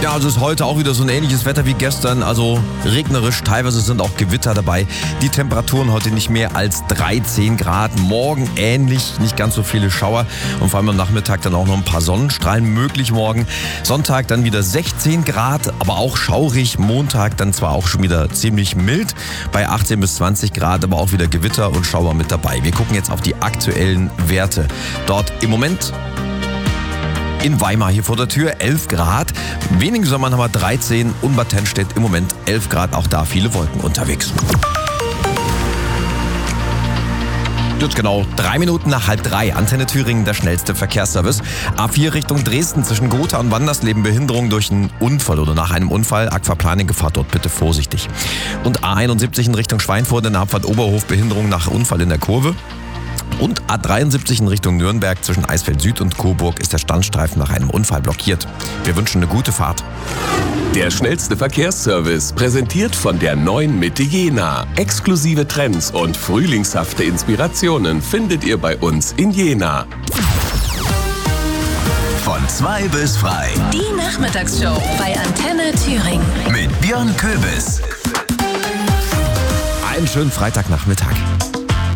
Ja, also ist heute auch wieder so ein ähnliches Wetter wie gestern, also regnerisch, teilweise sind auch Gewitter dabei. Die Temperaturen heute nicht mehr als 13 Grad, morgen ähnlich, nicht ganz so viele Schauer und vor allem am Nachmittag dann auch noch ein paar Sonnenstrahlen möglich morgen. Sonntag dann wieder 16 Grad, aber auch schaurig, Montag dann zwar auch schon wieder ziemlich mild, bei 18 bis 20 Grad, aber auch wieder Gewitter und Schauer mit dabei. Wir gucken jetzt auf die aktuellen Werte. Dort im Moment in Weimar hier vor der Tür 11 Grad, Weningen-Sommern haben wir 13 und Bad Tennstedt im Moment 11 Grad, auch da viele Wolken unterwegs. Jetzt genau 3 Minuten nach 2:30, Antenne Thüringen, der schnellste Verkehrsservice. A4 Richtung Dresden zwischen Gotha und Wandersleben, Behinderung durch einen Unfall oder nach einem Unfall, Aquaplaning, fahrt dort bitte vorsichtig. Und A71 in Richtung Schweinfurt in der Abfahrt Oberhof, Behinderung nach Unfall in der Kurve. Und A73 in Richtung Nürnberg zwischen Eisfeld Süd und Coburg ist der Standstreifen nach einem Unfall blockiert. Wir wünschen eine gute Fahrt. Der schnellste Verkehrsservice, präsentiert von der neuen Mitte Jena. Exklusive Trends und frühlingshafte Inspirationen findet ihr bei uns in Jena. Von 2 bis frei. Die Nachmittagsshow bei Antenne Thüringen. Mit Björn Köbis. Einen schönen Freitagnachmittag.